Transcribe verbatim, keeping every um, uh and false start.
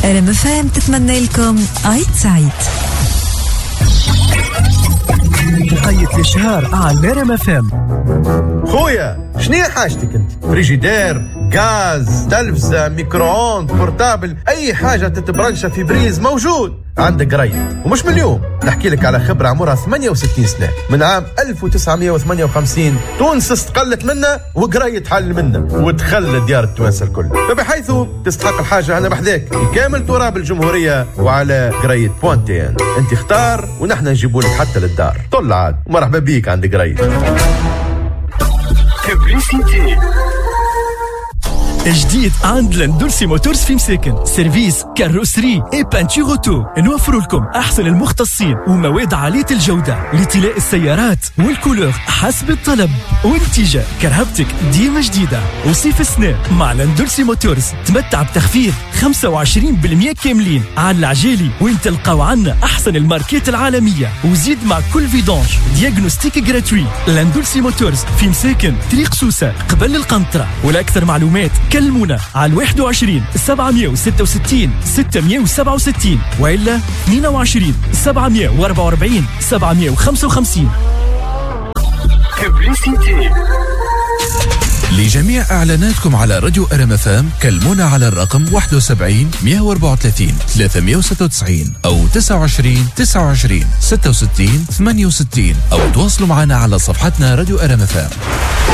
ار ام اف ام تتمنى لكم عيد سعيد. بقية الشهر على ار ام اف ام. خويا شنو حاجتك انت؟ فريجيدير، غاز، تلفزة، ميكرووند، بورتابل، اي حاجة تتبرنشها في بريز موجود عندك قريت. ومش من اليوم، نحكي لك على خبرة عمرها ثمانية وستين سنة، من عام ألف وتسعمية وثمانية وخمسين تونس استقلت منا وقريت حل منا وتخلى ديار التوانسة الكل، فبحيث تستحق الحاجة أنا بحذاك كامل تراب الجمهورية وعلى قريت بوانتين. انت اختار ونحن نجيبوا لك حتى للدار. طل عاد ومرحبا بيك عند قريت. جديد عند لاندولسي موتورز في مساكن، سيرفيس كاروسري اي بانتور اوتو. نوفر لكم احسن المختصين ومواد عاليه الجوده لطلاء السيارات والكولور حسب الطلب، والنتيجه كرهبتك ديما جديده. وصيف السنه مع لاندولسي موتورز تمتع بتخفيض خمسة وعشرين بالمئة كاملين على العجالي، وين تلقاو عنا احسن الماركات العالميه، وزيد مع كل فيدونج دياغنوستيك جراتوي. لاندولسي موتورز في مساكن طريق سوسه قبل القنطره. ولاكثر معلومات كلمونا على واحد وعشرين سبعمية وستة وستين ستمية وسبعة وستين وإلا اثنين وعشرين سبعمية وأربعة وأربعين سبعمية وخمسة وخمسين. لجميع إعلاناتكم على راديو ار ام اف ام كلمونا على الرقم واحد وسبعين مية وأربعة وثلاثين ثلاثمية وستة وتسعين أو تسعة وعشرين تسعة وعشرين ستة وستين ثمانية وستين، أو تواصلوا معنا على صفحتنا راديو ار ام اف ام.